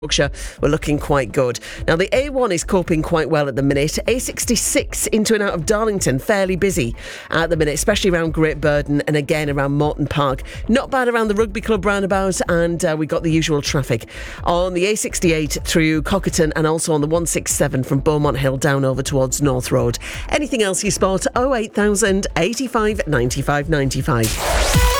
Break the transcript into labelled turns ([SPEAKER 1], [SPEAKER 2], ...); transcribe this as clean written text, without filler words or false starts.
[SPEAKER 1] Yorkshire were looking quite good. Now, the A1 is coping quite well at the minute. A66 into and out of Darlington, fairly busy at the minute, especially around Great Burden and again around Morton Park. Not bad around the Rugby Club roundabout, and we got the usual traffic on the A68 through Cockerton and also on the 167 from Beaumont Hill down over towards North Road. Anything else you spot? 08000 85 95 95.